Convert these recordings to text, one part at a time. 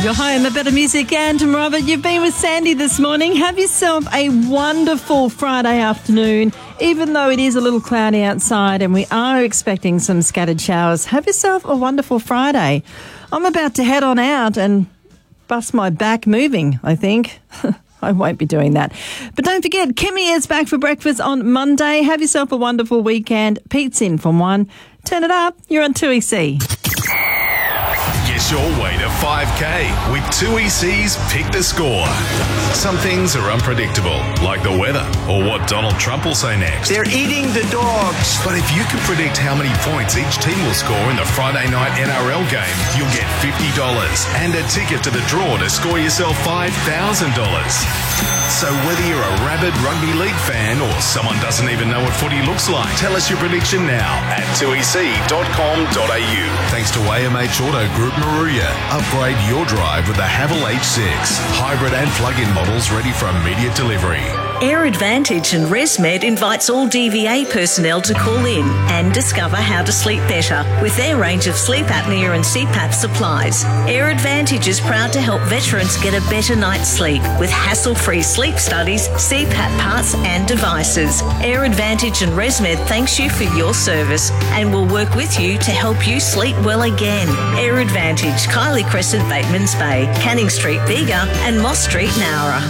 You're home at Better Music and Robert. You've been with Sandy this morning. Have yourself a wonderful Friday afternoon. Even though it is a little cloudy outside and we are expecting some scattered showers, have yourself a wonderful Friday. I'm about to head on out and bust my back moving, I think. I won't be doing that. But don't forget, Kimmy is back for breakfast on Monday. Have yourself a wonderful weekend. Pete's in from 1. Turn it up. You're on 2EC. Get your way to 5K with 2EC's Pick the Score. Some things are unpredictable, like the weather or what Donald Trump will say next. They're eating the dogs. But if you can predict how many points each team will score in the Friday night NRL game, you'll get $50 and a ticket to the draw to score yourself $5,000. So whether you're a rabid rugby league fan or someone doesn't even know what footy looks like, tell us your prediction now at 2ec.com.au. Thanks to AMH Auto Group Maruya. Upgrade your drive with the Haval H6. Hybrid and plug-in models ready for immediate delivery. Air Advantage and ResMed invites all DVA personnel to call in and discover how to sleep better with their range of sleep apnea and CPAP supplies. Air Advantage is proud to help veterans get a better night's sleep with hassle-free sleep studies, CPAP parts and devices. Air Advantage and ResMed thanks you for your service and will work with you to help you sleep well again. Air Advantage, Kylie Crescent, Batemans Bay, Canning Street, Bega and Moss Street, Nowra.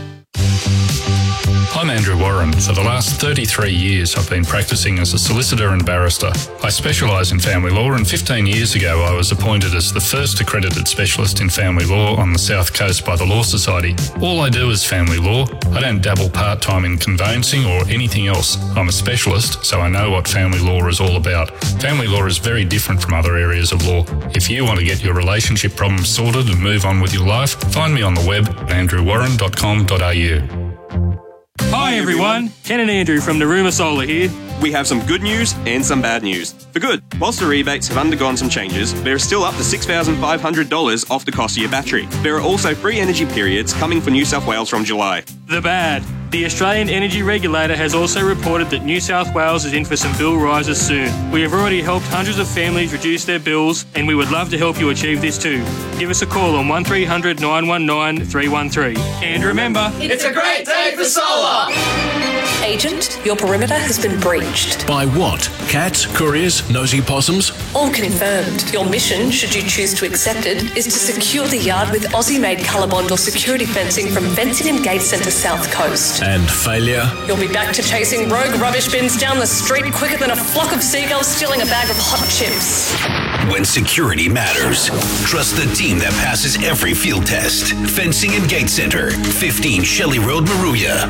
I'm Andrew Warren. For the last 33 years, I've been practicing as a solicitor and barrister. I specialise in family law, and 15 years ago, I was appointed as the first accredited specialist in family law on the South Coast by the Law Society. All I do is family law. I don't dabble part-time in conveyancing or anything else. I'm a specialist, so I know what family law is all about. Family law is very different from other areas of law. If you want to get your relationship problems sorted and move on with your life, find me on the web at andrewwarren.com.au. Hi everyone, Ken and Andrew from Naruma Solar here. We have some good news and some bad news. For good, whilst the rebates have undergone some changes, there is still up to $6,500 off the cost of your battery. There are also free energy periods coming for New South Wales from July. The bad. The Australian Energy Regulator has also reported that New South Wales is in for some bill rises soon. We have already helped hundreds of families reduce their bills, and we would love to help you achieve this too. Give us a call on 1300 919 313. And remember, it's a great day for solar! Agent, your perimeter has been breached. By what? Cats, couriers, nosy possums? All confirmed. Your mission, should you choose to accept it, is to secure the yard with Aussie-made Colorbond or security fencing from Fencing and Gate Centre South Coast. And failure? You'll be back to chasing rogue rubbish bins down the street quicker than a flock of seagulls stealing a bag of hot chips. When security matters, trust the team that passes every field test. Fencing and Gate Centre, 15 Shelley Road, Maruya.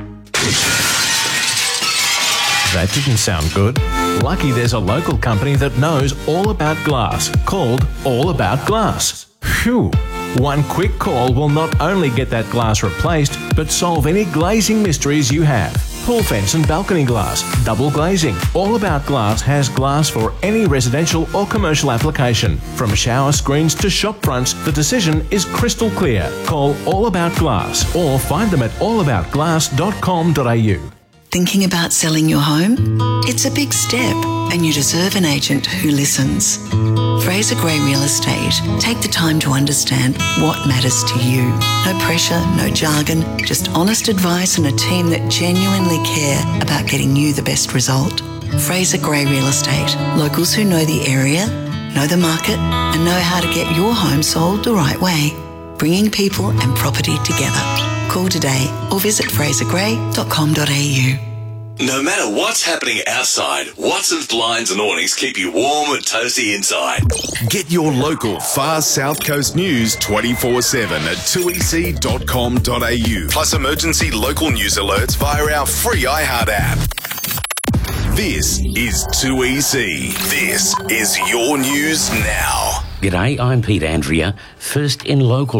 That didn't sound good. Lucky there's a local company that knows all about glass, called All About Glass. Phew! One quick call will not only get that glass replaced, but solve any glazing mysteries you have. Pool fence and balcony glass, double glazing. All About Glass has glass for any residential or commercial application. From shower screens to shop fronts, the decision is crystal clear. Call All About Glass or find them at allaboutglass.com.au. Thinking about selling your home? It's a big step, and you deserve an agent who listens. Fraser Gray Real Estate. Take the time to understand what matters to you. No pressure, no jargon, just honest advice and a team that genuinely care about getting you the best result. Fraser Gray Real Estate. Locals who know the area, know the market, and know how to get your home sold the right way. Bringing people and property together. Call today or visit frasergray.com.au. No matter what's happening outside, Watson's Blinds and Awnings keep you warm and toasty inside. Get your local far South Coast news 24/7 at 2ec.com.au. Plus emergency local news alerts via our free iHeart app. This is 2EC. This is your news now. G'day, I'm Pete Andrea, first in local.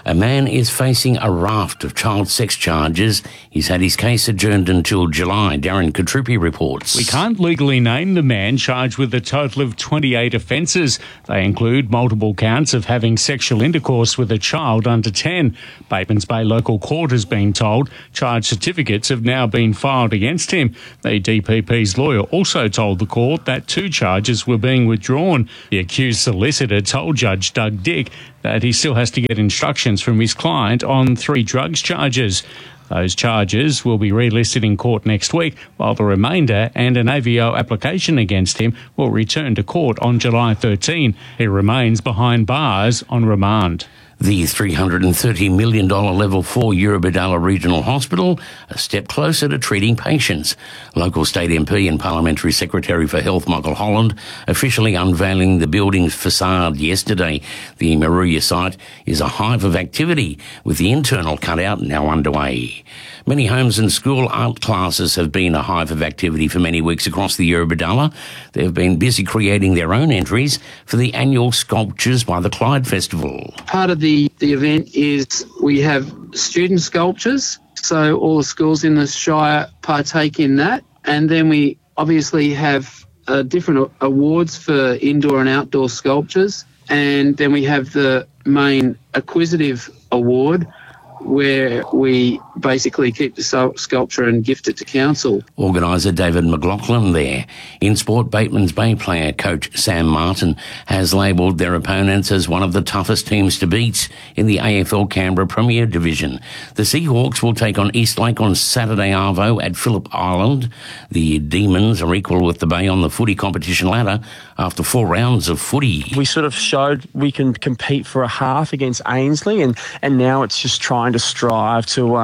A man is facing a raft of child sex charges. He's had his case adjourned until July. Darren Katrupi reports. We can't legally name the man charged with a total of 28 offences. They include multiple counts of having sexual intercourse with a child under 10. Batemans Bay Local Court has been told charge certificates have now been filed against him. The DPP's lawyer also told the court that 2 charges were being withdrawn. The accused solicitor told Judge Doug Dick that he still has to get instructions from his client on 3 drugs charges. Those charges will be relisted in court next week, while the remainder and an AVO application against him will return to court on July 13. He remains behind bars on remand. The $330 million Level 4 Eurobodalla Regional Hospital, a step closer to treating patients. Local State MP and Parliamentary Secretary for Health Michael Holland officially unveiling the building's facade yesterday. The Moruya site is a hive of activity, with the internal cutout now underway. Many homes and school art classes have been a hive of activity for many weeks across the Eurobodalla. They've been busy creating their own entries for the annual Sculptures by the Clyde Festival. Part of the event is we have student sculptures, so all the schools in the Shire partake in that, and then we obviously have different awards for indoor and outdoor sculptures, and then we have the main acquisitive award, where we basically keep the sculpture and gift it to council. Organiser David McLaughlin there. In sport, Batemans Bay player coach Sam Martin has labelled their opponents as one of the toughest teams to beat in the AFL Canberra Premier Division. The Seahawks will take on Eastlake on Saturday arvo at Phillip Island. The Demons are equal with the Bay on the footy competition ladder after 4 rounds of footy. We sort of showed we can compete for a half against Ainslie, and now it's just trying to strive to,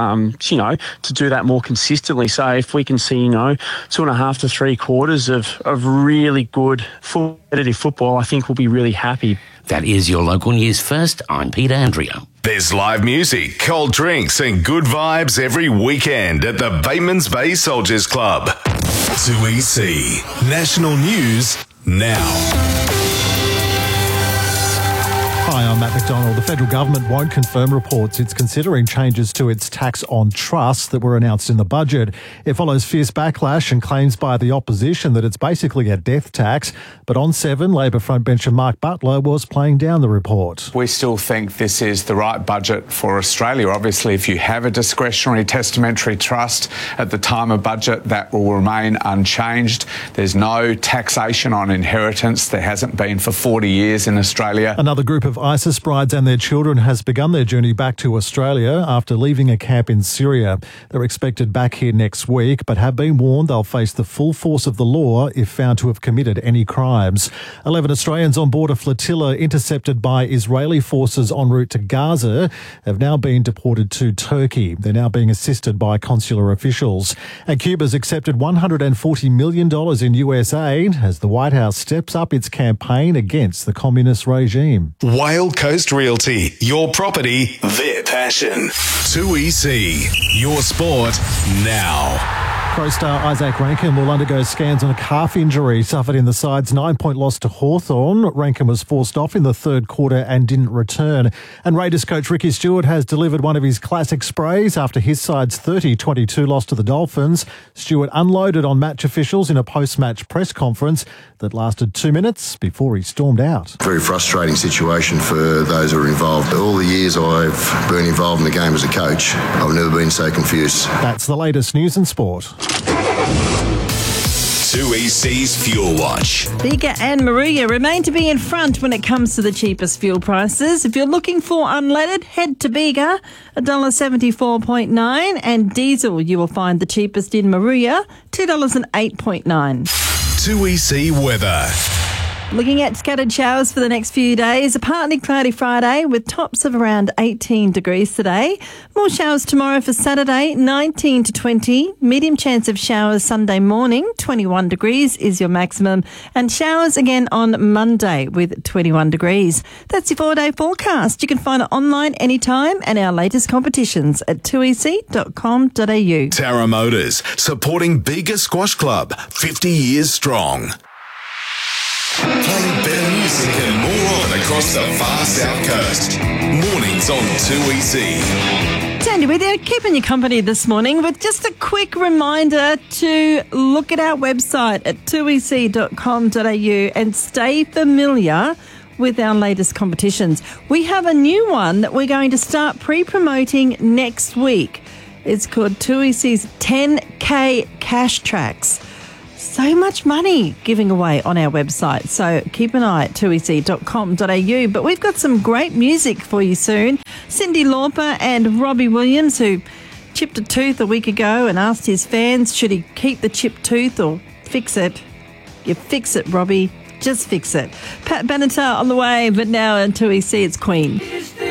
to do that more consistently. So if we can see, 2.5 to 3 quarters of really good competitive football, I think we'll be really happy. That is your local news first. I'm Peter Andrea. There's live music, cold drinks and good vibes every weekend at the Batemans Bay Soldiers Club. 2EC National News now. Hi, I'm Matt McDonald. The federal government won't confirm reports it's considering changes to its tax on trusts that were announced in the budget. It follows fierce backlash and claims by the opposition that it's basically a death tax. But on 7, Labor frontbencher Mark Butler was playing down the report. We still think this is the right budget for Australia. Obviously, if you have a discretionary testamentary trust at the time of budget, that will remain unchanged. There's no taxation on inheritance. There hasn't been for 40 years in Australia. Another group of ISIS brides and their children has begun their journey back to Australia after leaving a camp in Syria. They're expected back here next week, but have been warned they'll face the full force of the law if found to have committed any crimes. 11 Australians on board a flotilla intercepted by Israeli forces en route to Gaza have now been deported to Turkey. They're now being assisted by consular officials. And Cuba's accepted $140 million in US aid as the White House steps up its campaign against the communist regime. Wild Coast Realty, your property, their passion. 2EC, your sport now. Pro star Isaac Rankin will undergo scans on a calf injury suffered in the side's 9-point loss to Hawthorn. Rankin was forced off in the third quarter and didn't return. And Raiders coach Ricky Stewart has delivered one of his classic sprays after his side's 30-22 loss to the Dolphins. Stewart unloaded on match officials in a post-match press conference that lasted 2 minutes before he stormed out. Very frustrating situation for those who are involved. All the years I've been involved in the game as a coach, I've never been so confused. That's the latest news and sport. 2EC's Fuel Watch. Bega and Moruya remain to be in front when it comes to the cheapest fuel prices. If you're looking for unleaded, head to Bega, $1.74.9, and diesel you will find the cheapest in Moruya, $2.08.9. 2EC weather. Looking at scattered showers for the next few days. A partly cloudy Friday with tops of around 18 degrees today. More showers tomorrow for Saturday, 19 to 20. Medium chance of showers Sunday morning, 21 degrees is your maximum. And showers again on Monday with 21 degrees. That's your 4-day forecast. You can find it online anytime and our latest competitions at 2ec.com.au. Tara Motors, supporting Bega Squash Club, 50 years strong. Playing better music and more of it across the far south coast. Mornings on 2EC. Sandy with you, keeping you company this morning with just a quick reminder to look at our website at 2ec.com.au and stay familiar with our latest competitions. We have a new one that we're going to start pre-promoting next week. It's called 2EC's 10K Cash Tracks. So much money giving away on our website. So keep an eye at 2ec.com.au. But we've got some great music for you soon. Cyndi Lauper and Robbie Williams, who chipped a tooth a week ago and asked his fans, should he keep the chipped tooth or fix it? You fix it, Robbie. Just fix it. Pat Benatar on the way, but now on 2EC, it's Queen.